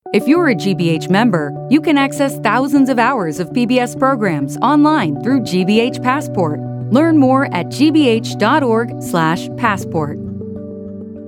If you're a GBH member, you can access thousands of hours of PBS programs online through GBH Passport. Learn more at gbh.org/passport.